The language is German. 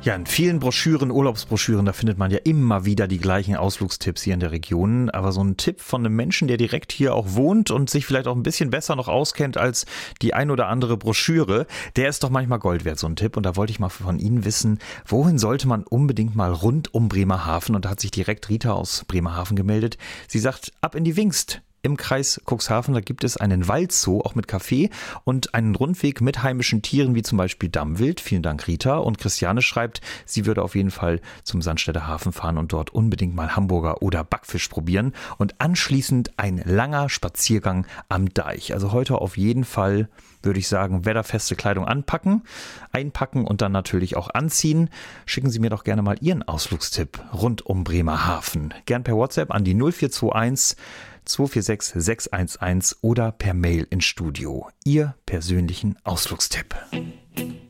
Ja, in vielen Broschüren, Urlaubsbroschüren, da findet man ja immer wieder die gleichen Ausflugstipps hier in der Region. Aber so ein Tipp von einem Menschen, der direkt hier auch wohnt und sich vielleicht auch ein bisschen besser noch auskennt als die ein oder andere Broschüre, der ist doch manchmal Gold wert, so ein Tipp. Und da wollte ich mal von Ihnen wissen, wohin sollte man unbedingt mal rund um Bremerhaven? Und da hat sich direkt Rita aus Bremerhaven gemeldet. Sie sagt, ab in die Wingst. Im Kreis Cuxhaven, da gibt es einen Waldzoo, auch mit Café und einen Rundweg mit heimischen Tieren, wie zum Beispiel Dammwild. Vielen Dank, Rita. Und Christiane schreibt, sie würde auf jeden Fall zum Sandstädter Hafen fahren und dort unbedingt mal Hamburger oder Backfisch probieren. Und anschließend ein langer Spaziergang am Deich. Also heute auf jeden Fall, würde ich sagen, wetterfeste Kleidung einpacken und dann natürlich auch anziehen. Schicken Sie mir doch gerne mal Ihren Ausflugstipp rund um Bremerhaven. Gern per WhatsApp an die 0421 246 611 oder per Mail ins Studio. Ihr persönlichen Ausflugstipp.